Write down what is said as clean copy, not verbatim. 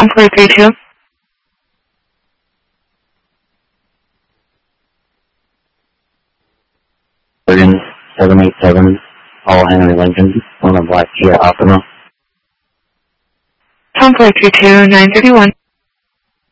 Tom 432. Bergen 787, Paul Henry Lincoln, on the Black Kia Optima. Tom 432, 931.